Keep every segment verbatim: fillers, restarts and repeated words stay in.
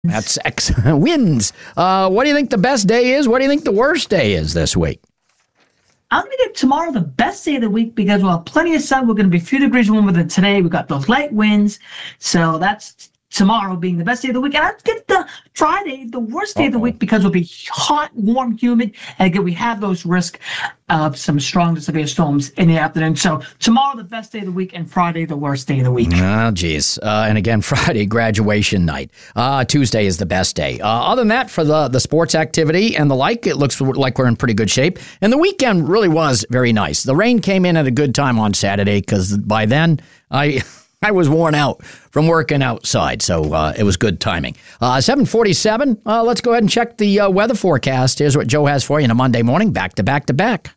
That's X wins. Uh, what do you think the best day is? What do you think the worst day is this week? I'm going to give tomorrow the best day of the week because we'll have plenty of sun. We're going to be a few degrees warmer than today. We've got those light winds. So that's tomorrow being the best day of the week. And I'd get the Friday, the worst day Uh-oh. of the week, because it'll be hot, warm, humid. And again, we have those risk of some strong to severe storms in the afternoon. So tomorrow, the best day of the week, and Friday, the worst day of the week. Oh, geez. Uh, and again, Friday, graduation night. Uh, Tuesday is the best day. Uh, other than that, for the, the sports activity and the like, it looks like we're in pretty good shape. And the weekend really was very nice. The rain came in at a good time on Saturday because by then, I... I was worn out from working outside, so uh, it was good timing. Uh, seven forty-seven, uh, let's go ahead and check the uh, weather forecast. Here's what Joe has for you on a Monday morning, back to back to back.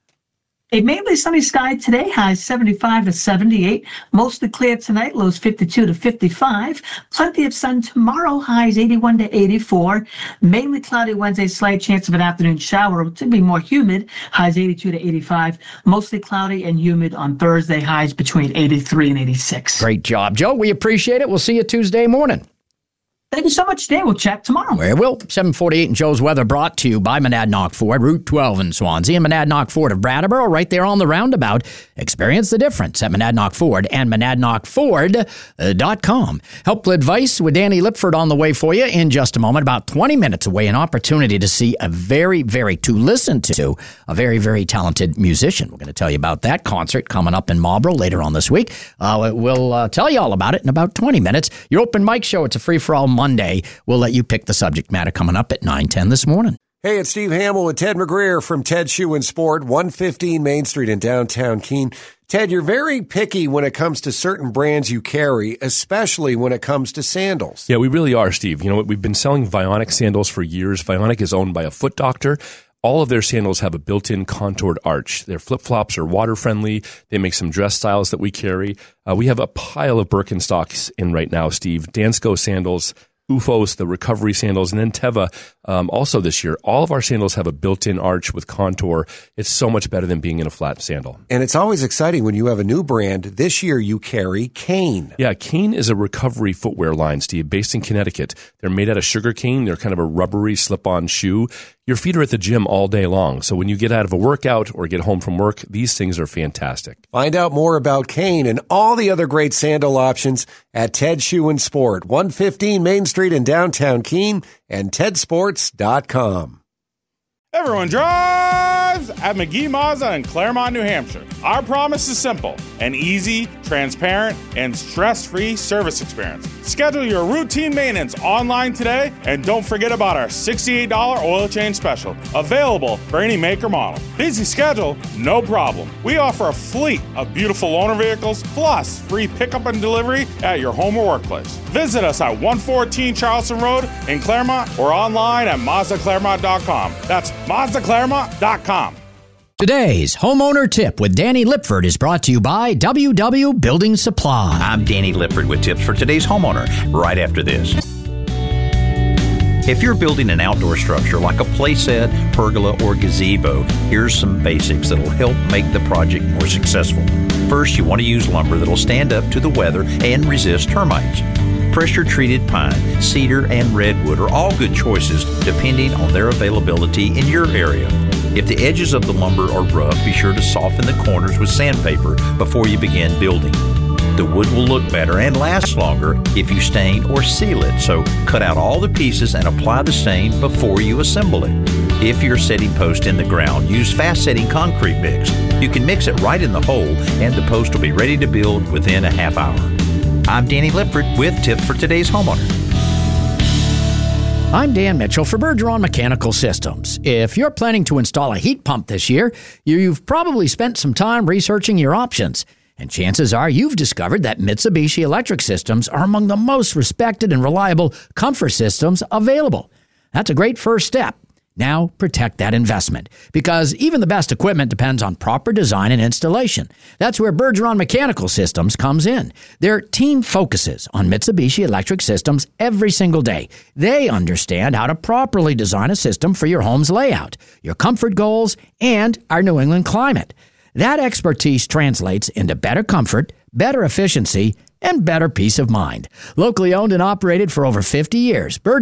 A mainly sunny sky today, highs seventy-five to seventy-eight. Mostly clear tonight, lows fifty-two to fifty-five. Plenty of sun tomorrow, highs eighty-one to eighty-four. Mainly cloudy Wednesday, slight chance of an afternoon shower. It could be more humid, highs eighty-two to eighty-five. Mostly cloudy and humid on Thursday, highs between eighty-three and eighty-six. Great job, Joe. We appreciate it. We'll see you Tuesday morning. Thank you so much, Dan. We'll chat tomorrow. We will. seven forty-eight and Joe's weather brought to you by Monadnock Ford, Route twelve in Swansea, and Monadnock Ford of Brattleboro, right there on the roundabout. Experience the difference at Monadnock Ford and monadnock ford dot com. Helpful advice with Danny Lipford on the way for you in just a moment. About twenty minutes away, an opportunity to see a very, very, to listen to a very, very talented musician. We're going to tell you about that concert coming up in Marlborough later on this week. Uh, we'll uh, tell you all about it in about twenty minutes. Your open mic show, it's a free-for-all Monday. We'll let you pick the subject matter coming up at nine ten this morning. Hey, it's Steve Hamill with Ted McGreer from Ted Shoe and Sport, one fifteen Main Street in downtown Keene. Ted, you're very picky when it comes to certain brands you carry, especially when it comes to sandals. Yeah, we really are, Steve. You know, we've been selling Vionic sandals for years. Vionic is owned by a foot doctor. All of their sandals have a built-in contoured arch. Their flip-flops are water-friendly. They make some dress styles that we carry. Uh, we have a pile of Birkenstocks in right now, Steve. Dansko sandals, U F O S, the recovery sandals, and then Teva um, also this year. All of our sandals have a built-in arch with contour. It's so much better than being in a flat sandal. And it's always exciting when you have a new brand. This year you carry Kane. Yeah, Kane is a recovery footwear line, Steve, based in Connecticut. They're made out of sugar cane. They're kind of a rubbery slip-on shoe. Your feet are at the gym all day long, so when you get out of a workout or get home from work, these things are fantastic. Find out more about Kane and all the other great sandal options at Ted Shoe and Sport, one fifteen Main Street in downtown Keene, and ted sports dot com. Everyone drives at McGee Mazda in Claremont, New Hampshire. Our promise is simple: an easy, transparent, and stress-free service experience. Schedule your routine maintenance online today, and don't forget about our sixty-eight dollars oil change special, available for any make or model. Busy schedule? No problem. We offer a fleet of beautiful loaner vehicles, plus free pickup and delivery at your home or workplace. Visit us at one fourteen Charleston Road in Claremont or online at mazda claremont dot com. That's mazda claremont dot com. Today's Homeowner Tip with Danny Lipford is brought to you by W W Building Supply. I'm Danny Lipford with tips for today's homeowner right after this. If you're building an outdoor structure like a playset, pergola, or gazebo, here's some basics that'll help make the project more successful. First, you want to use lumber that'll stand up to the weather and resist termites. Pressure-treated pine, cedar, and redwood are all good choices depending on their availability in your area. If the edges of the lumber are rough, be sure to soften the corners with sandpaper before you begin building. The wood will look better and last longer if you stain or seal it, so cut out all the pieces and apply the stain before you assemble it. If you're setting posts in the ground, use fast-setting concrete mix. You can mix it right in the hole, and the post will be ready to build within a half hour. I'm Danny Lipford with tips for today's homeowner. I'm Dan Mitchell for Bergeron Mechanical Systems. If you're planning to install a heat pump this year, you've probably spent some time researching your options. And chances are you've discovered that Mitsubishi Electric Systems are among the most respected and reliable comfort systems available. That's a great first step. Now protect that investment, because even the best equipment depends on proper design and installation. That's where Bergeron Mechanical Systems comes in. Their team focuses on Mitsubishi Electric Systems every single day. They understand how to properly design a system for your home's layout, your comfort goals, and our New England climate. That expertise translates into better comfort, better efficiency, and better peace of mind. Locally owned and operated for over fifty years, Bird